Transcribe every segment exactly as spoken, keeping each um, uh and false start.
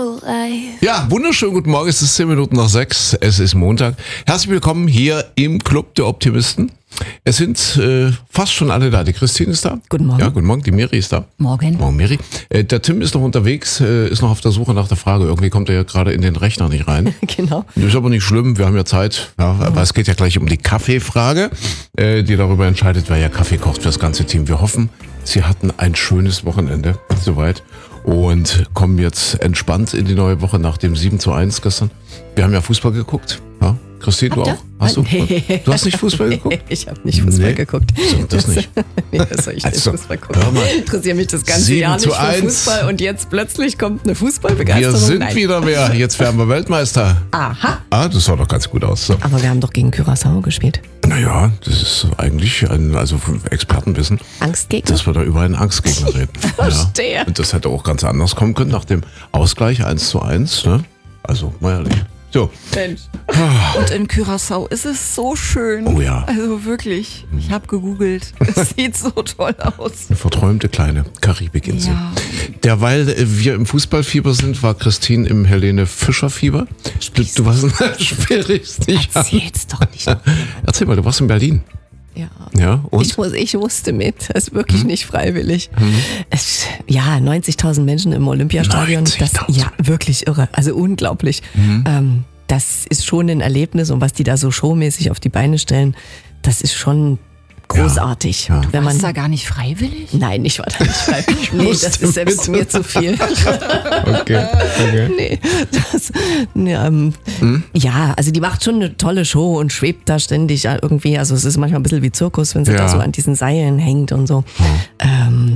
Ja, wunderschönen guten Morgen, es ist zehn Minuten nach sechs, es ist Montag. Herzlich willkommen hier im Club der Optimisten. Es sind äh, fast schon alle da. Die Christine ist da. Guten Morgen. Ja, guten Morgen. Die Miri ist da. Morgen. Morgen, Miri. Äh, der Tim ist noch unterwegs, äh, ist noch auf der Suche nach der Frage. Irgendwie kommt er ja gerade in den Rechner nicht rein. Genau. Ist aber nicht schlimm, wir haben ja Zeit. Ja, aber es geht ja gleich um die Kaffeefrage, äh, die darüber entscheidet, wer ja Kaffee kocht für das ganze Team. Wir hoffen, Sie hatten ein schönes Wochenende soweit und kommen jetzt entspannt in die neue Woche nach dem sieben zu eins gestern. Wir haben ja Fußball geguckt. Ja? Christine, du auch? Hast du? Nee. Du hast nicht Fußball geguckt? Ich habe nicht Fußball Nee. geguckt. So, das nicht. Nee, was soll ich denn Also, Fußball gucken? hör mal. Interessiert mich das ganze sieben Jahr nicht zu für eins. Fußball und jetzt plötzlich kommt eine Wir Fußballbegeisterung. sind Nein. wieder mehr. Jetzt werden wir Weltmeister. Aha. Ah, das sah doch ganz gut aus. So. Aber wir haben doch gegen Curaçao gespielt. Naja, das ist eigentlich ein, also von Expertenwissen, Angstgegner? dass wir da über einen Angstgegner reden. Verstehe. Ja. Und das hätte auch ganz anders kommen können nach dem Ausgleich eins zu eins. Ne? Also, mal ehrlich. So. Mensch. Und in Curaçao ist es so schön. Oh ja. Also wirklich, ich habe gegoogelt. Es sieht so toll aus. Eine verträumte kleine Karibikinsel. Ja. Derweil äh, wir im Fußballfieber sind, war Christine im Helene Fischer Fieber. Du, du warst sperrigst nicht. Erzähl's doch nicht. Erzähl mal, du warst in Berlin. Ja. Ja, und? Ich, muss, ich musste mit. Das ist wirklich Hm. nicht freiwillig. Es, ja, neunzigtausend Menschen im Olympiastadion. Das, neunzigtausend. ja, wirklich irre. Also unglaublich. Ähm, das ist schon ein Erlebnis und was die da so showmäßig auf die Beine stellen, das ist schon großartig. Ja. Wenn man, Warst du da gar nicht freiwillig? nein, ich war da nicht freiwillig. Nee, musste das ist selbst mit. mir zu viel. Okay, okay. Nee, das, nee, ähm, ja, also die macht schon eine tolle Show und schwebt da ständig irgendwie. Also es ist manchmal ein bisschen wie Zirkus, wenn sie Ja. da so an diesen Seilen hängt und so. Ähm,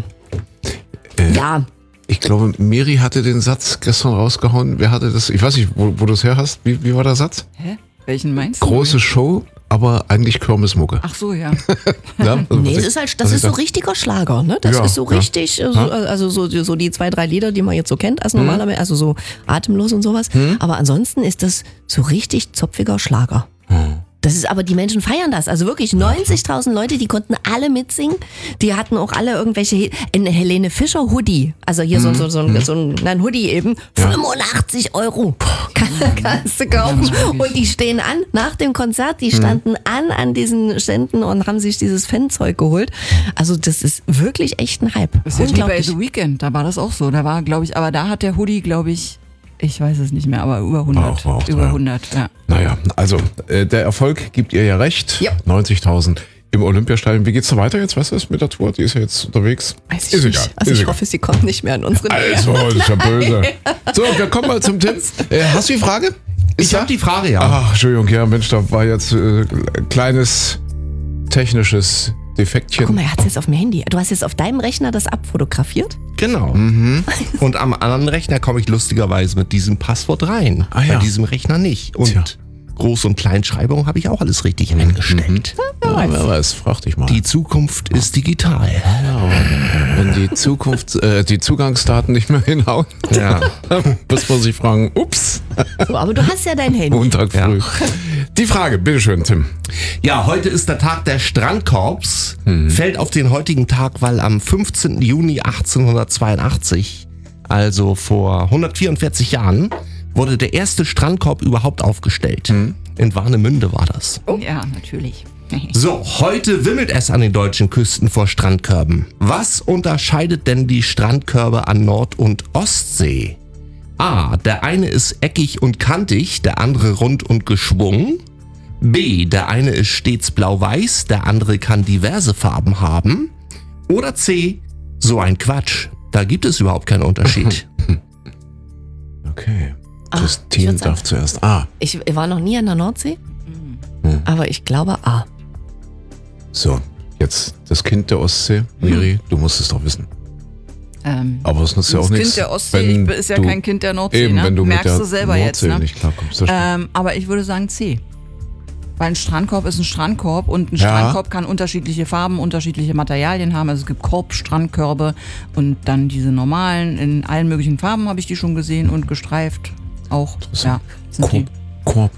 Äh, ja, Ich glaube, Miri hatte den Satz gestern rausgehauen. Wer hatte das? Ich weiß nicht, wo, wo du es her hast. Wie, wie war der Satz? Hä? Welchen meinst du? Große Show, aber eigentlich Kirmesmucke. Ach so, ja. Ja? Also, nee, was es ich- ist halt, was das ich ist so dachte. richtiger Schlager, ne? Das Ja, ist so ja. richtig, äh, so, also so, so die zwei, drei Lieder, die man jetzt so kennt als Mhm. normalerweise, also so atemlos und sowas. Aber ansonsten ist das so richtig zopfiger Schlager. Mhm. Das ist aber, die Menschen feiern das. Also wirklich neunzigtausend Leute, die konnten alle mitsingen. Die hatten auch alle irgendwelche, ein Helene Fischer Hoodie. Also hier so, so, so, ein, so ein, nein, Hoodie eben. fünfundachtzig Euro kann, kannst du kaufen. Und die stehen an, nach dem Konzert, die standen an an diesen Ständen und haben sich dieses Fanzeug geholt. Also das ist wirklich echt ein Hype. Das ist wie bei Unglaublich. The Weeknd, da war das auch so. Da war, glaube ich, aber da hat der Hoodie, glaube ich, ich weiß es nicht mehr, aber über hundert. War auch- war auch über teuer. hundert, ja. Naja, also äh, der Erfolg gibt ihr ja recht. Ja. neunzigtausend im Olympiastadion. Wie geht's da weiter jetzt? Weißt du das mit der Tour? Die ist ja jetzt unterwegs. Weiß ich ist nicht. egal. Also ist ich egal. hoffe, sie kommt nicht mehr in unsere Nähe. Also, das ist ja böse. So, wir kommen mal zum Tim. Äh, hast du die Frage? Ist Ich da? habe die Frage, ja. Ach, Entschuldigung, ja, Mensch, da war jetzt äh, kleines technisches Defektchen. Guck mal, er hat es jetzt auf dem Handy. Du hast jetzt auf deinem Rechner das abfotografiert? Genau. Und am anderen Rechner komme ich lustigerweise mit diesem Passwort rein. Ah, ja. Bei diesem Rechner nicht. Und Tja. Groß- und Kleinschreibung habe ich auch alles richtig eingestellt. Ja, wer weiß, frag dich mal. Die Zukunft ist digital. Wenn die Zukunft, äh, die Zugangsdaten nicht mehr hinhauen, Ja. muss man sich fragen, ups, So, aber du hast ja dein Handy. Montag Ja. früh. Die Frage, bitteschön, Tim. Ja, heute ist der Tag der Strandkorbs. Fällt auf den heutigen Tag, weil am fünfzehnten Juni achtzehnhundertzweiundachtzig, also vor hundertvierundvierzig Jahren, wurde der erste Strandkorb überhaupt aufgestellt. In Warnemünde war das. Ja, natürlich. So, heute wimmelt es an den deutschen Küsten vor Strandkörben. Was unterscheidet denn die Strandkörbe an Nord- und Ostsee? A. Der eine ist eckig und kantig, der andere rund und geschwungen. B. Der eine ist stets blau-weiß, der andere kann diverse Farben haben. Oder C. So ein Quatsch. Da gibt es überhaupt keinen Unterschied. Okay. Ah, ich Christine würd sagen- darf zuerst. Ah, Ich war noch nie an der Nordsee, aber ich glaube A. so. Jetzt das Kind der Ostsee. Miri, du musst es doch wissen. Ähm, Aber es nutzt ja auch das nichts. Kind der Ostsee wenn ich, ist ja du- kein Kind der Nordsee, Eben, ne? wenn du Merkst mit der du selber Nordsee jetzt, ne? nicht klarkommst. Das stimmt. Ähm, aber ich würde sagen C. Weil ein Strandkorb ist ein Strandkorb und ein Ja. Strandkorb kann unterschiedliche Farben, unterschiedliche Materialien haben. Also es gibt Korb-Strandkörbe und dann diese normalen in allen möglichen Farben habe ich die schon gesehen und gestreift auch. Ja, sind Korb, die. Korb.